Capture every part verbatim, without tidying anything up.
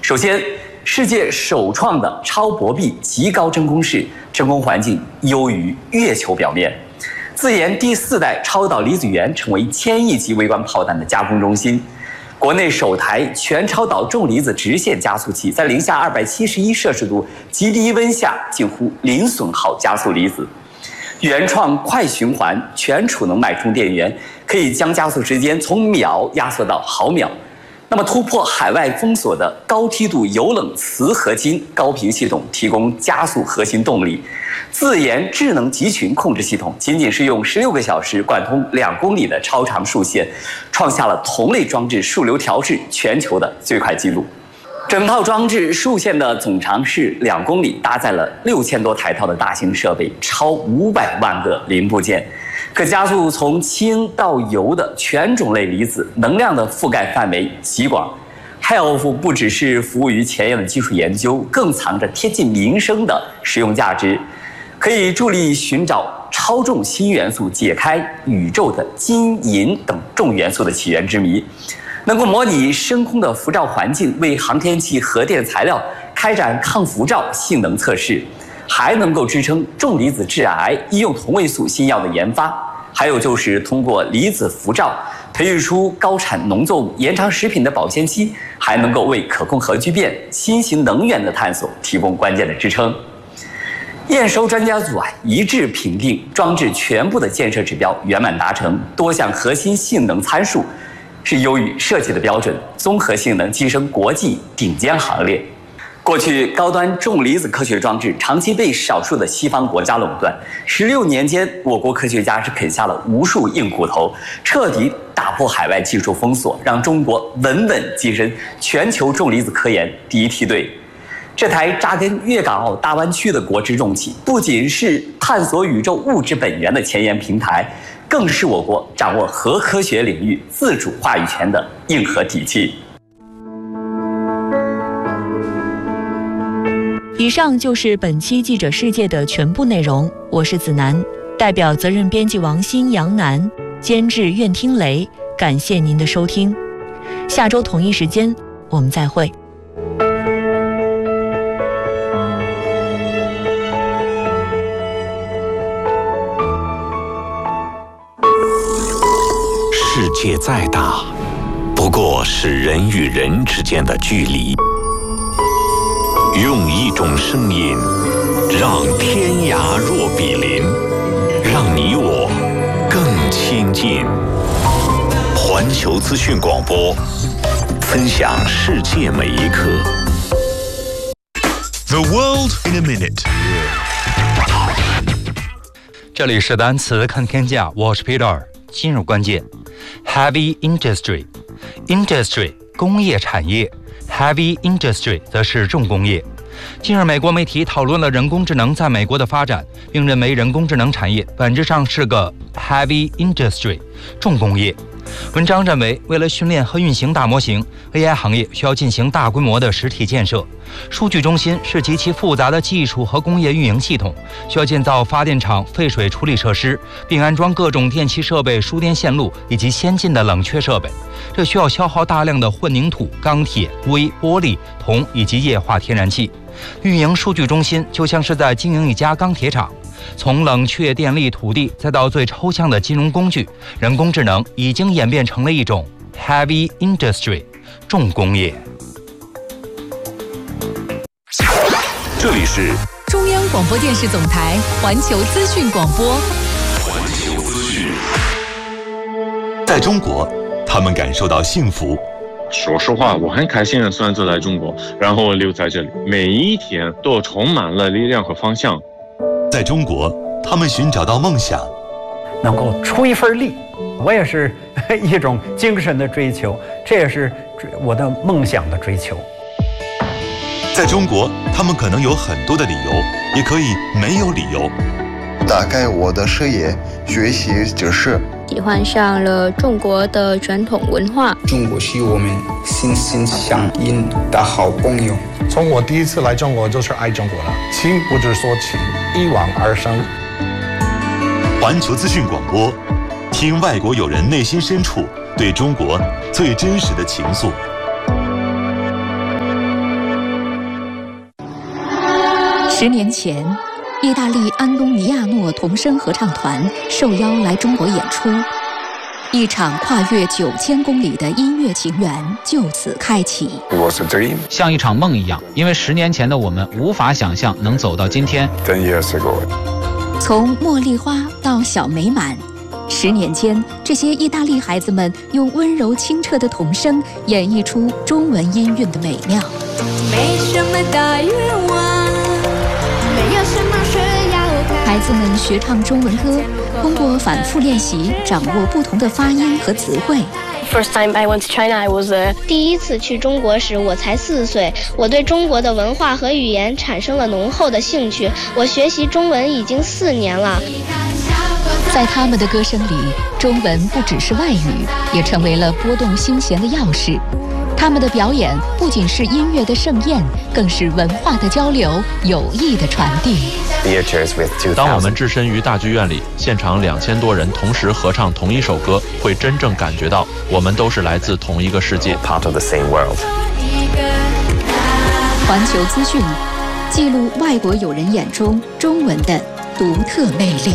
首先，世界首创的超薄壁极高真空室，真空环境优于月球表面。自研第四代超导离子源成为千亿级微观炮弹的加工中心。国内首台全超导重离子直线加速器，在零下二百七十一摄氏度极低温下近乎零损耗加速离子。原创快循环全储能脉冲电源，可以将加速时间从秒压缩到毫秒。那么突破海外封锁的高梯度油冷磁合金高频系统，提供加速核心动力。自研智能集群控制系统，仅仅是用十六个小时贯通两公里的超长数线，创下了同类装置数流调试全球的最快纪录。整套装置数线的总长是两公里，搭载了六千多台套的大型设备，超五百万个零部件，可加速从氢到油的全种类离子，能量的覆盖范围极广。H E L F 不只是服务于前沿的技术研究，更藏着贴近民生的实用价值，可以助力寻找超重新元素，解开宇宙的金银等重元素的起源之谜。能够模拟深空的辐照环境，为航天器核电材料开展抗辐照性能测试，还能够支撑重离子致癌、医用同位素新药的研发。还有就是通过离子辐照培育出高产农作物、延长食品的保鲜期，还能够为可控核聚变、新型能源的探索提供关键的支撑。验收专家组啊一致评定，装置全部的建设指标圆满达成，多项核心性能参数是优于设计的标准，综合性能跻身国际顶尖行列。过去高端重离子科学装置长期被少数的西方国家垄断，十六年间，我国科学家是啃下了无数硬骨头，彻底打破海外技术封锁，让中国稳稳跻身全球重离子科研第一梯队。这台扎根粤港澳大湾区的国之重器，不仅是探索宇宙物质本源的前沿平台，更是我国掌握核科学领域自主话语权的硬核底气。 以上就是本期记者世界的全部内容，我是子楠，代表责任编辑王鑫、杨楠，监制苑听雷，感谢您的收听。下周同一时间我们再会。 世界再大，不过是人与人之间的距离。用一种声音，让天涯若比邻，让你我更亲近。环球资讯广播，分享世界每一刻。 The world in a minute。 这里是单词看天下，我是 Peter。今日关键 ：Heavy Industry。Industry 工业产业 ，Heavy Industry 则是重工业。近日，美国媒体讨论了人工智能在美国的发展，并认为人工智能产业本质上是个 Heavy Industry 重工业。文章认为，为了训练和运行大模型 ，A I 行业需要进行大规模的实体建设。数据中心是极其复杂的技术和工业运营系统，需要建造发电厂、废水处理设施，并安装各种电气设备、输电线路以及先进的冷却设备。这需要消耗大量的混凝土、钢铁、硅、玻璃、铜以及液化天然气。运营数据中心就像是在经营一家钢铁厂。从冷却电力、土地，再到最抽象的金融工具，人工智能已经演变成了一种 heavy industry 重工业。 这里是中央广播电视总台环球资讯广播。 环球资讯。 在中国，他们感受到幸福。 说实话，我很开心的选择来中国，然后留在这里，每一天都充满了力量和方向。 在中国，他们寻找到梦想， 能够出一份力，我也是一种精神的追求，这也是我的梦想的追求。 在中国，他们可能有很多的理由，也可以没有理由。 打开我的视野，学习知识。 喜欢上了中国的传统文化。 中国是我们心心相印的好朋友。 从我第一次来中国就是爱中国了，情不知所起，一往而生。 环球资讯广播，听外国友人内心深处对中国最真实的情愫。 十年前，意大利安东尼亚诺童声合唱团受邀来中国演出，一场跨越九千公里的音乐情缘就此开启。 It was a dream， 像一场梦一样，因为十年前的我们无法想象能走到今天。 Ten years ago， 从茉莉花到小美满，十年间，这些意大利孩子们用温柔清澈的童声演绎出中文音韵的美妙。 没什么大愿望，没有什么需要。 孩子们学唱中文歌，通过反复练习，掌握不同的发音和词汇。 First time I went to China, I was a... 第一次去中国时，我才四岁。我对中国的文化和语言产生了浓厚的兴趣。我学习中文已经四年了。 在他们的歌声里，中文不只是外语，也成为了拨动心弦的钥匙。他们的表演不仅是音乐的盛宴，更是文化的交流、友谊的传递。 当我们置身于大剧院里，现场两千多人同时合唱同一首歌，会真正感觉到我们都是来自同一个世界。 Part of the same world。环球资讯，记录外国友人眼中中文的独特魅力。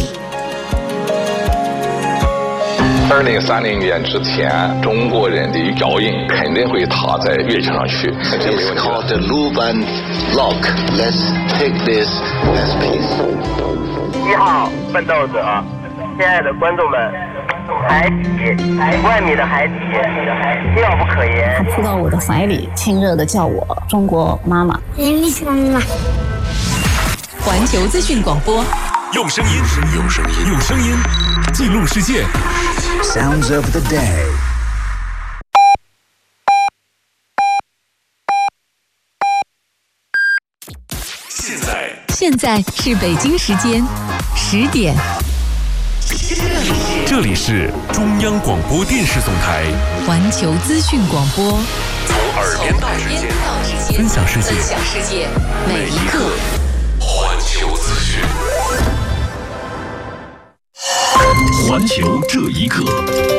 二零三零年之前，中国人的脚印肯定会踏在乐器上去。 It's called the Luban Lock. Let's take this as peace. 一号奋斗者，亲爱的观众们，海底万米的海底，妙不可言。 他扑到我的怀里，亲热地叫我中国妈妈。 你是妈妈。 环球资讯广播， 用声音，用声音，用声音记录世界。 Sounds of the day。 现在， 现在是北京时间十点。 这里是中央广播电视总台环球资讯广播， 从耳边到指尖，分享世界， 分享世界每一刻。 环球资讯，环球这一刻。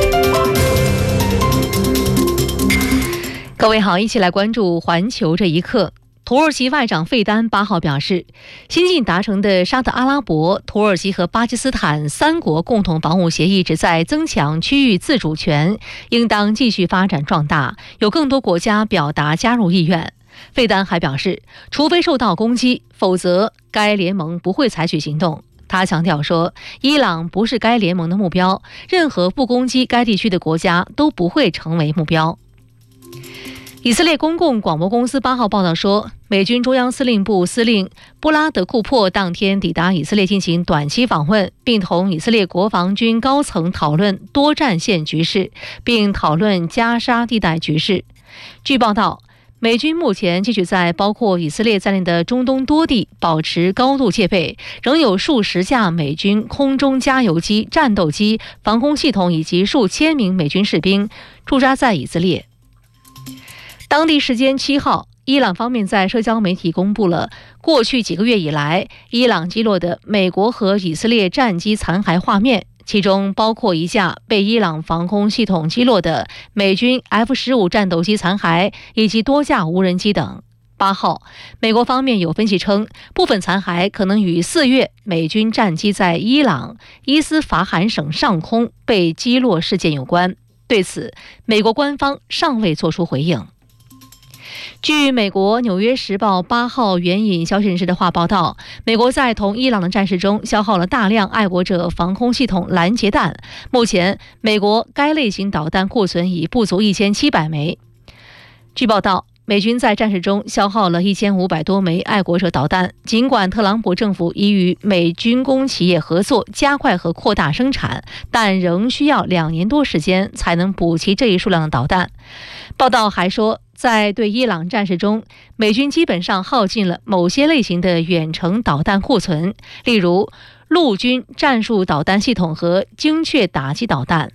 各位好，一起来关注环球这一刻。土耳其外长费丹八号表示，新近达成的沙特阿拉伯、土耳其和巴基斯坦三国共同防务协议旨在增强区域自主权，应当继续发展壮大，有更多国家表达加入意愿。费丹还表示，除非受到攻击，否则该联盟不会采取行动。他强调说，伊朗不是该联盟的目标，任何不攻击该地区的国家都不会成为目标。以色列公共广播公司八号报道说，美军中央司令部司令布拉德库珀当天抵达以色列进行短期访问，并同以色列国防军高层讨论多战线局势，并讨论加沙地带局势。据报道，美军目前继续在包括以色列在内的中东多地保持高度戒备，仍有数十架美军空中加油机、战斗机、防空系统以及数千名美军士兵驻扎在以色列。当地时间七号，伊朗方面在社交媒体公布了过去几个月以来伊朗击落的美国和以色列战机残骸画面，其中包括一架被伊朗防空系统击落的美军 F 十五 战斗机残骸以及多架无人机等。八号，美国方面有分析称，部分残骸可能与四月美军战机在伊朗伊斯法罕省上空被击落事件有关。对此，美国官方尚未作出回应。据美国《纽约时报》八号援引消息人士的话报道，美国在同伊朗的战事中消耗了大量爱国者防空系统拦截弹，目前美国该类型导弹库存已不足一千七百枚。据报道，美军在战事中消耗了一千五百多枚爱国者导弹，尽管特朗普政府已与美军工企业合作，加快和扩大生产，但仍需要两年多时间才能补齐这一数量的导弹。报道还说，在对伊朗战事中，美军基本上耗尽了某些类型的远程导弹库存，例如陆军战术导弹系统和精确打击导弹。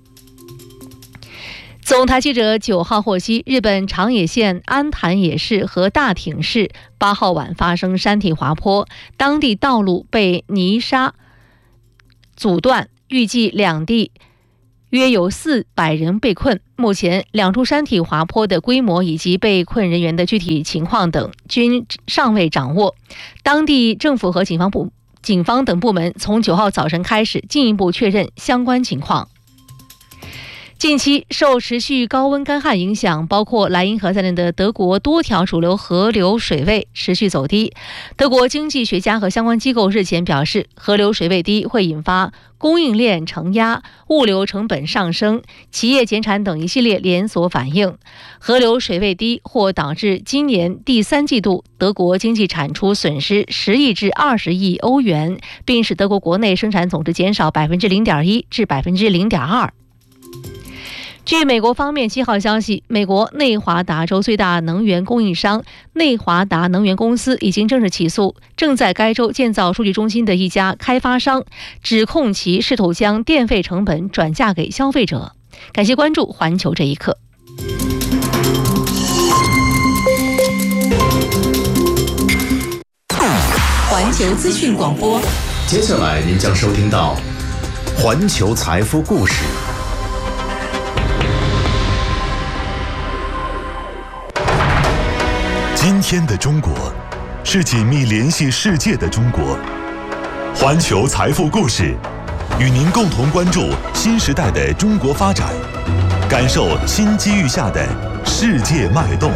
总台记者九号获悉，日本长野县安潭野市和大町市八号晚发生山体滑坡，当地道路被泥沙阻断，预计两地约有四百人被困。目前，两处山体滑坡的规模以及被困人员的具体情况等均尚未掌握。当地政府和警方部、警方等部门从九号早晨开始进一步确认相关情况。近期受持续高温干旱影响，包括莱茵河在内的德国多条主流河流水位持续走低。德国经济学家和相关机构日前表示，河流水位低会引发供应链承压、物流成本上升、企业减产等一系列连锁反应。河流水位低或导致今年第三季度德国经济产出损失十亿至二十亿欧元，并使德国国内生产总值减少百分之零点一至百分之零点二。据美国方面七号消息，美国内华达州最大能源供应商内华达能源公司已经正式起诉正在该州建造数据中心的一家开发商，指控其试图将电费成本转嫁给消费者。感谢关注环球这一刻。 环球资讯广播， 接下来您将收听到环球财富故事。 今天的中国是紧密联系世界的中国。环球财富故事与您共同关注新时代的中国发展，感受新机遇下的世界脉动。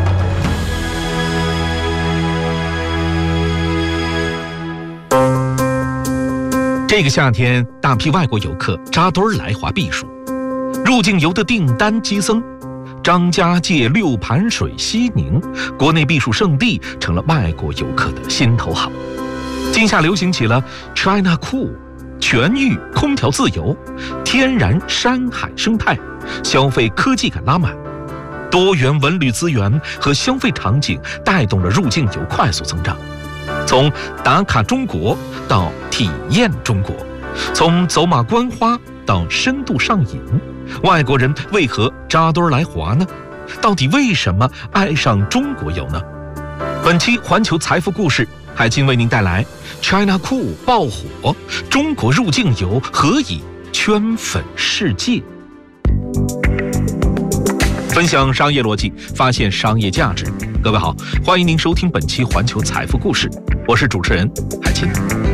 这个夏天，大批外国游客扎堆儿来华避暑，入境游的订单激增。张家界、六盘水、西宁，国内避暑胜地成了外国游客的心头好。今夏流行起了 China Cool， 全域空调自由，天然山海生态，消费科技感拉满，多元文旅资源和消费场景带动了入境游快速增长。从打卡中国到体验中国，从走马观花到深度上瘾，外国人为何扎堆来华呢？到底为什么爱上中国游呢？本期环球财富故事，海清为您带来 China Cool 爆火，中国入境游何以圈粉世界？分享商业逻辑，发现商业价值。各位好，欢迎您收听本期环球财富故事，我是主持人海清。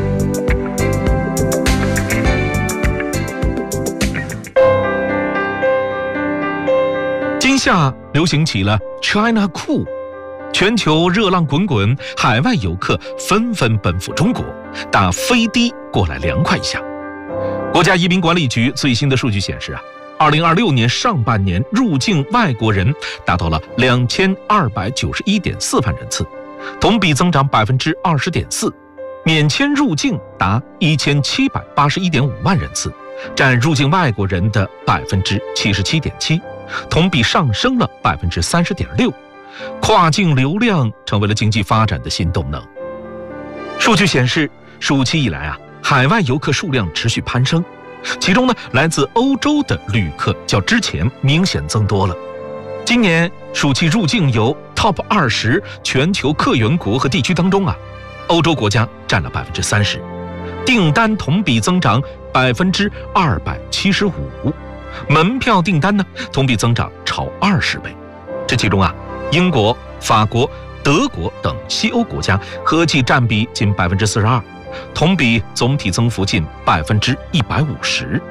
今夏流行起了 China Cool， 全球热浪滚滚，海外游客纷纷奔赴中国，打飞的过来凉快一下。国家移民管理局最新的数据显示啊，二零二六年上半年入境外国人达到了两千二百九十一点四万人次，同比增长百分之二十点四，免签入境达一千七百八十一点五万人次，占入境外国人的百分之七十七点七。同比上升了百分之三十点六，跨境流量成为了经济发展的新动能。数据显示，暑期以来啊，海外游客数量持续攀升，其中呢，来自欧洲的旅客较之前明显增多了。今年暑期入境游 Top 二十全球客源国和地区当中啊，欧洲国家占了百分之三十，订单同比增长百分之二百七十五。门票订单呢，同比增长超二十倍，这其中啊，英国、法国、德国等西欧国家合计占比近百分之四十二，同比总体增幅近百分之一百五十。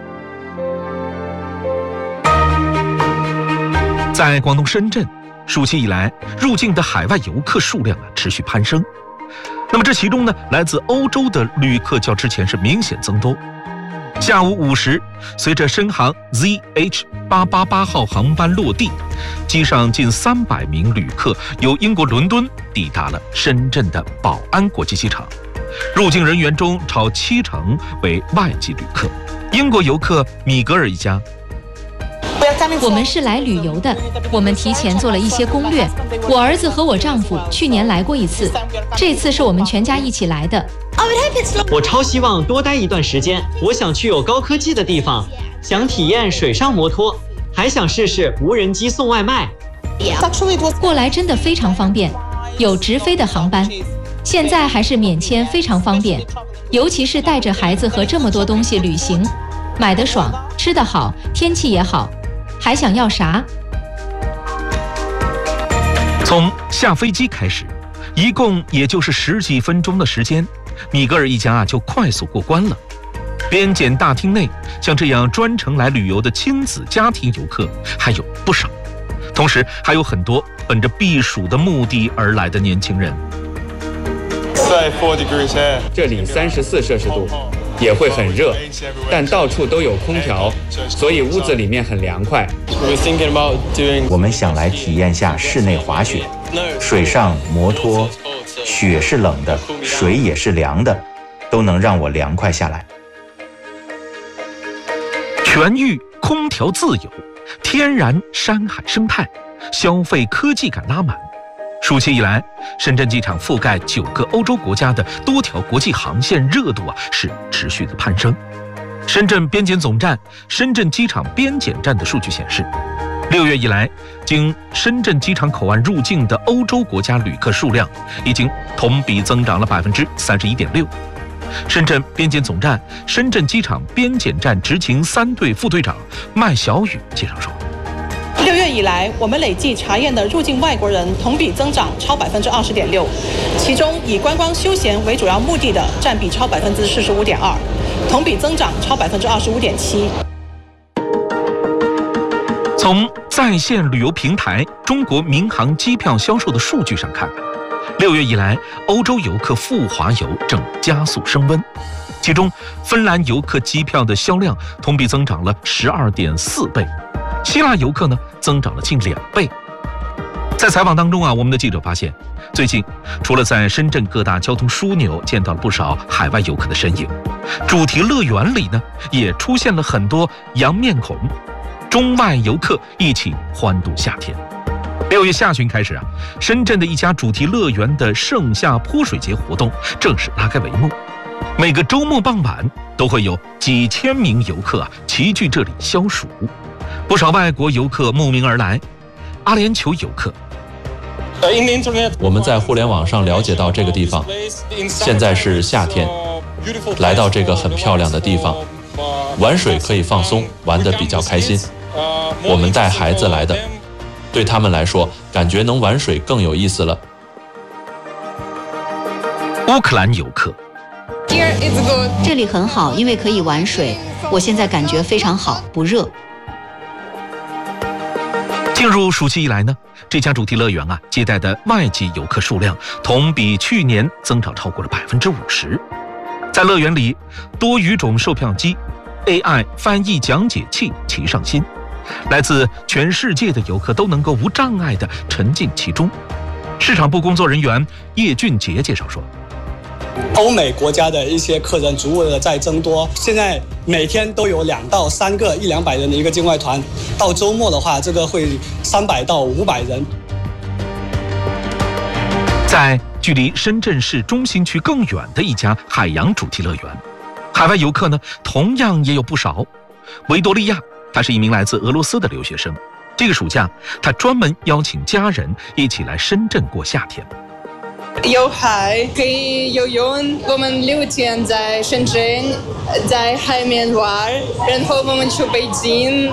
在广东深圳，暑期以来入境的海外游客数量啊持续攀升，那么这其中呢，来自欧洲的旅客较之前是明显增多。下午五时，随着深航 Z H 八八八号航班落地，机上近三百名旅客由英国伦敦抵达了深圳的宝安国际机场。入境人员中超七成为外籍旅客。英国游客米格尔一家， 我们是来旅游的，我们提前做了一些攻略。我儿子和我丈夫去年来过一次，这次是我们全家一起来的。 我超希望多待一段时间，我想去有高科技的地方，想体验水上摩托，还想试试无人机送外卖。 过来真的非常方便，有直飞的航班，现在还是免签，非常方便，尤其是带着孩子和这么多东西旅行。 买得爽，吃得好，天气也好，还想要啥？ 从下飞机开始，一共也就是十几分钟的时间，米格尔一家啊就快速过关了。边检大厅内，像这样专程来旅游的亲子家庭游客还有不少，同时还有很多本着避暑的目的而来的年轻人。 这里三十四摄氏度，也会很热，但到处都有空调，所以屋子里面很凉快。 我们想来体验下室内滑雪，水上摩托，雪是冷的，水也是凉的，都能让我凉快下来。 全域空调自由，天然山海生态，消费科技感拉满。暑期以来，深圳机场覆盖九个欧洲国家的多条国际航线热度啊是持续的攀升。深圳边检总站、深圳机场边检站的数据显示，六月以来，经深圳机场口岸入境的欧洲国家旅客数量已经同比增长了百分之三十一点六。深圳边检总站、深圳机场边检站执勤三队副队长麦小雨介绍说， 六月以来，我们累计查验的入境外国人同比增长超百分之二十点六，其中以观光休闲为主要目的的占比超百分之四十五点二，同比增长超百分之二十五点七。 从在线旅游平台中国民航机票销售的数据上看，六月以来，欧洲游客赴华游正加速升温，其中芬兰游客机票的销量同比增长了十二点四倍，希腊游客呢增长了近两倍。在采访当中啊，我们的记者发现，最近除了在深圳各大交通枢纽见到了不少海外游客的身影，主题乐园里呢也出现了很多洋面孔，中外游客一起欢度夏天。六月下旬开始啊，深圳的一家主题乐园的盛夏泼水节活动正式拉开帷幕。每个周末傍晚都会有几千名游客啊齐聚这里消暑，不少外国游客慕名而来。阿联酋游客， 我们在互联网上了解到这个地方，现在是夏天，来到这个很漂亮的地方，玩水可以放松，玩得比较开心。我们带孩子来的，对他们来说，感觉能玩水更有意思了。 乌克兰游客， 这里很好，因为可以玩水，我现在感觉非常好，不热。 进入暑期以来呢，这家主题乐园啊接待的外籍游客数量同比去年增长超过了百分之五十。在乐园里，多语种售票机、A I 翻译讲解器齐上新，来自全世界的游客都能够无障碍地沉浸其中。市场部工作人员叶俊杰介绍说， 欧美国家的一些客人逐步的在增多，现在每天都有两到三个一两百人的一个境外团，到周末的话，这个会三百到五百人。 在距离深圳市中心区更远的一家海洋主题乐园，海外游客呢同样也有不少。维多利亚，他是一名来自俄罗斯的留学生，这个暑假他专门邀请家人一起来深圳过夏天。 有海可以游泳，我们六天在深圳，在海面玩，然后我们去北京。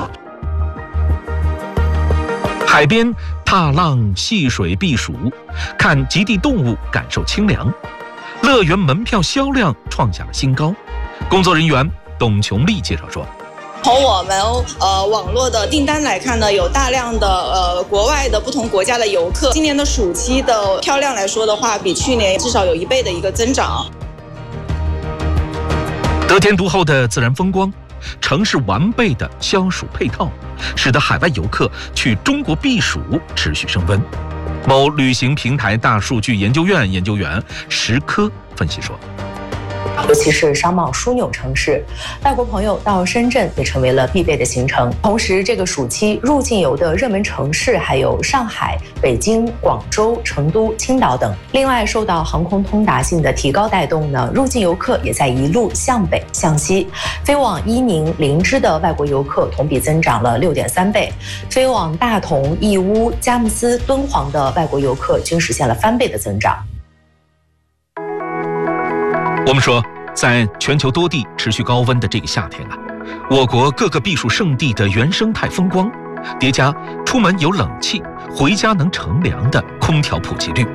海边踏浪、戏水、避暑，看极地动物，感受清凉。乐园门票销量创下了新高。工作人员董琼丽介绍说， 从我们呃网络的订单来看呢，有大量的呃国外的不同国家的游客。今年的暑期的票量来说的话，比去年至少有一倍的一个增长。 得天独厚的自然风光，城市完备的消暑配套，使得海外游客去中国避暑持续升温。某旅行平台大数据研究院研究员石科分析说， 尤其是商贸枢纽城市，外国朋友到深圳也成为了必备的行程。同时，这个暑期入境游的热门城市还有上海、北京、广州、成都、青岛等。另外，受到航空通达性的提高带动呢，入境游客也在一路向北向西。飞往伊宁、林芝的外国游客同比增长了六点三倍，飞往大同、义乌、佳木斯、敦煌的外国游客均实现了翻倍的增长。 我们说，在全球多地持续高温的这个夏天啊， 我国各个避暑胜地的原生态风光，叠加出门有冷气、回家能乘凉的空调普及率，